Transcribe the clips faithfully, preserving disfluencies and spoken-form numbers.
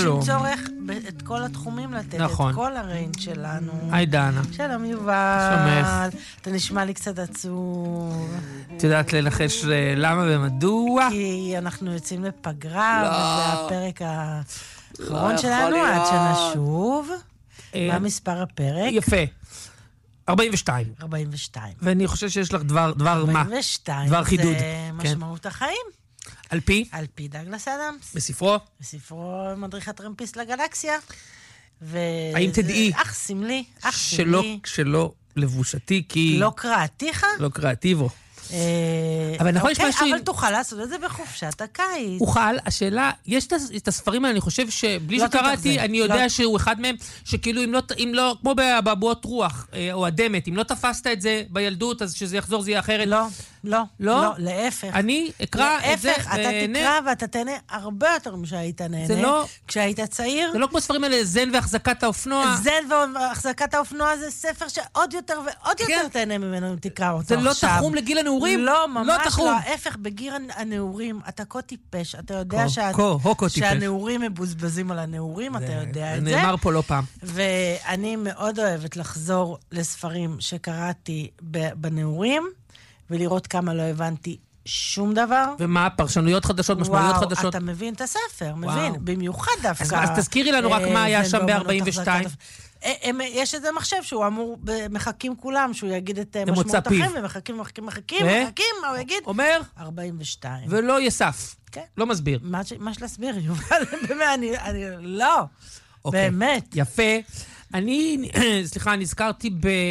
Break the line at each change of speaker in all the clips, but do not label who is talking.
שלום.
יש צורך את כל התחומים לתת,
נכון.
את כל הריינג' שלנו.
היי דנה.
שלום יובל.
שומך.
אתה נשמע לי קצת עצוב.
את יודעת לנחש למה ומדוע?
כי אנחנו יוצאים לפגרה,
לא.
וזה הפרק האחרון
לא
שלנו,
יכול
עד
להיות.
שנשוב.
אה,
מה מספר הפרק?
יפה. ארבעים ושתיים.
ארבעים ושתיים.
ואני חושב שיש לך דבר, דבר מה?
ארבעים ושתיים.
דבר חידוד.
זה משמעות החיים.
על פי?
על פי דאגלס אדמס.
בספרו?
בספרו מדריך הטרמפיסט לגלקסיה. ו...
האם תדעי?
אך סמלי, אך
שלא,
סמלי.
שלא לבושתי, כי...
לא קראתיך?
לא קראטיבו.
אבל
נכון,
אוקיי,
יש משהו
אבל
עם-
תוכל לעשות את זה בחופשת הקיץ.
אוכל, השאלה, יש את ה- את הספרים האלה, אני חושב שבלי
לא
שקראתי,
תתאכזב.
אני יודע
לא.
שהוא אחד מהם, שכאילו אם לא, אם לא, כמו באבעבועות רוח, אה, או הדמת, אם לא תפסת את זה בילדות, אז שזה יחזור זה יהיה אחרת.
לא, לא,
לא?
לא, להפך.
אני אקרא את זה,
להפך, אתה
ואהנה.
תקרא ואתה תהנה הרבה יותר משהיית נהנה.
זה לא-
כשהיית צעיר,
זה לא כמו ספרים האלה, זן והחזקת האופנוע.
זן והחזקת האופנוע זה ספר שעוד יותר ועוד
כן.
יותר תהנה ממנו אם תקרא אותו
זה לא
עכשיו.
תחום לגיל הנעורים?
לא, ממש
לא
לא.
תחום.
ההפך, בגיר הנעורים, אתה כה טיפש. אתה יודע
כה,
שה-
כה, הו כה טיפש.
שהנעורים מבוזבזים על הנעורים, אתה יודע את זה.
נאמר פה לא פעם.
ואני מאוד אוהבת לחזור לספרים שקראתי ב- בנעורים, ולראות כמה לא הבנתי שום דבר.
ומה, פרשנויות חדשות, משמעויות
וואו,
חדשות?
אתה מבין את הספר, מבין.
וואו.
במיוחד דווקא.
אז- אז תזכירי לנו רק מה היה
זן
שם
באומנות
ב-ארבעים ושתיים.
החזקת- אה, הם- יש איזה מחשב שהוא אמור, ב- מחכים כולם, שהוא יגיד את אה,
למוצא
משמעות
פיו.
החיים, ומחכים, מחכים, מחכים,
ו?
מחכים, מה הוא יגיד?
אומר,
ארבעים ושתיים.
ולא יסף.
כן.
לא מסביר.
מה ש- מה יש להסביר, יובל? באמת, אני, אני, לא.
אוקיי.
באמת.
יפה. אני, סליחה, נזכרתי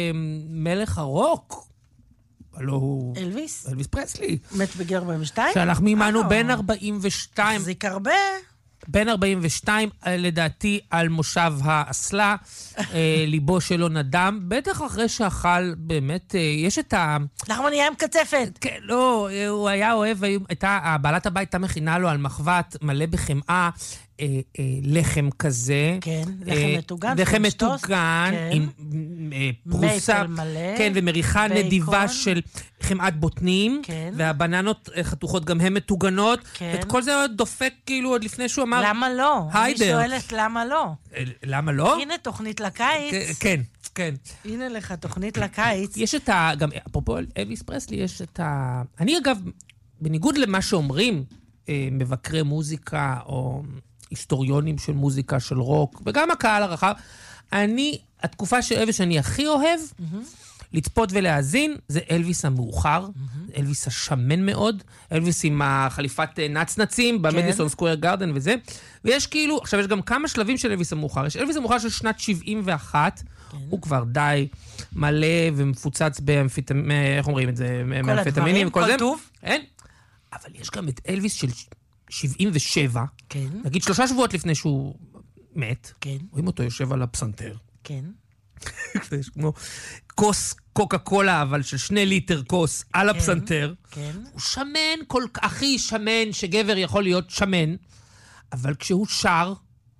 במלך הרוק. הלא הוא...
אלוויס?
אלוויס פרסלי.
מת בגיל ארבעים ושתיים?
שאנחנו עימנו
אה.
בין ארבעים ושתיים,
מחזיק הרבה.
בין ארבעים ושתיים, אה, לדעתי, על מושב האסלה, אה, ליבו שלו נדם, בטח אחרי שאכל באמת, אה, יש את ה...
לחמניה עם קצפת.
כן, לא, אה, הוא היה אוהב, היו- הייתה, בעלת הבית הייתה מכינה לו על מחבת מלא בחמאה, אה, אה, לחם כזה.
כן, לחם
אה,
מטוגן,
לחם
פרנץ' טוסט,
מטוגן,
כן.
עם אה, פרוסה.
מייפל מלא,
כן, ומריחה
בייקון.
נדיבה של חמאת בוטנים.
כן.
והבננות אה, חתוכות גם הן מטוגנות.
כן.
ואת כל זה עוד דופק כאילו עוד לפני שהוא אמר...
למה לא?
היידר.
אני שואלת למה לא.
אה, למה לא?
הנה תוכנית לקיץ.
כן, כן, כן.
הנה לך תוכנית לקיץ.
יש את ה... גם, אפרופו אלוויס פרסלי, יש את ה... אני אגב, בניגוד למה שאומרים אה, מבקרי מוזיקה, או היסטוריונים של מוזיקה, של רוק, וגם הקהל הרחב, אני, התקופה של אלוויס שאני הכי אוהב, לצפות ולהאזין, זה אלוויס המאוחר, אלוויס השמן מאוד, אלוויס עם החליפת אה, נצנצים, במדיסון סקוויר גארדן וזה, ויש כאילו, עכשיו יש גם כמה שלבים של אלוויס המאוחר, יש אלוויס המאוחר של שנת שבעים ואחת, הוא כבר די מלא ומפוצץ באמפיטמינים, איך אומרים את זה?
הדברים,
וכל
כל
זה.
טוב.
אין. אבל יש גם את אלוויס של שבעים ושבע,
כן,
נגיד שלושה שבועות לפני שהוא מת,
כן,
רואים אותו יושב על הפסנתר,
כן.
יש כמו כוס קוקה קולה, אבל של שני ליטר כוס על הפסנתר,
כן.
הוא שמן, כל כך הכי שמן שגבר יכול להיות שמן, אבל כשהוא שר,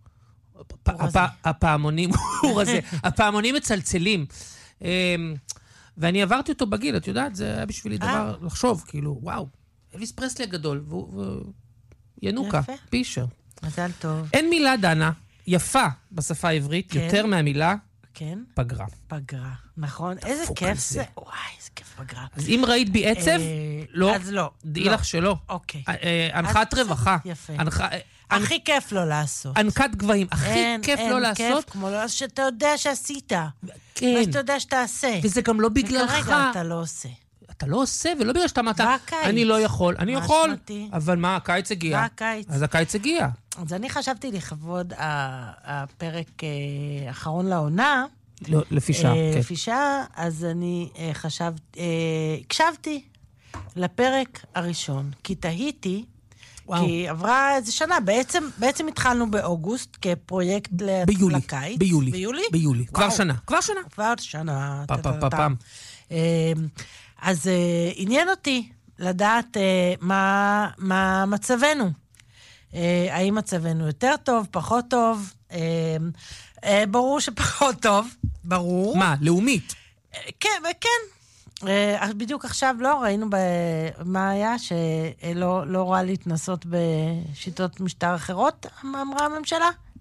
הפ-
רזה.
הפ- הפעמונים, הוא רזה, הפעמונים מצלצלים. אמ, ואני עברתי אותו בגיל, את יודעת, זה היה בשבילי דבר לחשוב, כאילו, וואו, אלוויס פרסלי הגדול, והוא והוא- ינוקה,
יפה.
פישר.
מזל טוב.
אין מילה, דנה, יפה בשפה העברית,
כן.
יותר מהמילה
כן,
פגרה.
פגרה. נכון, איזה
דפוק על
כיף
זה.
זה. וואי, איזה כיף פגרה.
אז אם ראית בי עצב,
אה,
לא.
אז לא.
דעי
לא.
לך שלא.
אוקיי.
אה, אה, הנחת
אז
רווחה.
יפה.
הנחה- אה,
הכי כיף לא לעשות.
אנקת גבהים. הכי
אין,
כיף
אין
לא
כיף
לעשות.
כמו לא לעשות, שאתה יודע שעשית.
כן.
מה שאתה יודע שתעשה.
וזה גם לא בגללך.
וכרגע אתה לא עושה.
אתה לא עושה, ולא בגלל שאתה אמרת,
בקיץ.
אני לא יכול. אני
מה
יכול.
אשמתי?
אבל מה, הקיץ הגיע.
בקיץ.
אז הקיץ הגיע.
אז אני חשבתי לכבוד ה- הפרק אה, האחרון לעונה,
לא, לפי שעה,
אה,
כן.
לפי שעה, אז אני אה, חשבתי, אה, הקשבתי לפרק הראשון, כי תהיתי,
וואו.
כי עברה איזה שנה, בעצם, בעצם התחלנו באוגוסט כפרויקט ל-
ביולי.
לקיץ.
ביולי.
ביולי?
ביולי. כבר
וואו.
שנה. כבר שנה.
כבר שנה.
פה, פה,
טה-טה-טה.
פה, פעם.
אה, אז אה, עניין אותי לדעת אה, מה, מה מצבנו. אה, האם מצבנו יותר טוב, פחות טוב? אה, אה, ברור שפחות טוב, ברור.
מה, לאומית?
אה, כן, כן. אה, בדיוק עכשיו לא ראינו ב... מה היה, שלא לא רע להתנסות בשיטות משטר אחרות, אמרה הממשלה.